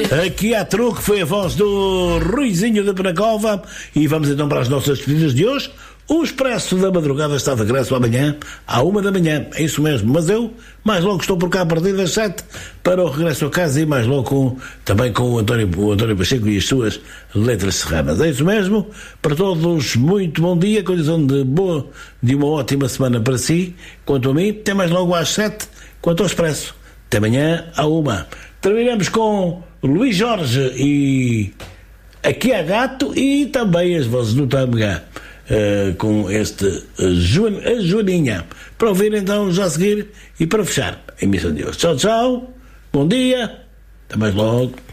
Aqui há truque, foi a voz do Ruizinho de Penacova. E vamos então para as nossas despedidas de hoje. O Expresso da Madrugada está de regresso amanhã, à 1h, é isso mesmo. Mas eu, mais logo, estou por cá a partir das 7 para o regresso a casa e mais logo também com o António Pacheco e as suas letras serranas. É isso mesmo. Para todos, muito bom dia, condição de uma ótima semana para si. Quanto a mim, até mais logo às 7, quanto ao Expresso. Até amanhã, à 1h. Terminamos com Luís Jorge e Aqui há Gato e também as vozes do Tâmega. Com este a Joaninha, para ouvir então já a seguir e para fechar a emissão de hoje. Tchau, tchau, bom dia, até mais logo.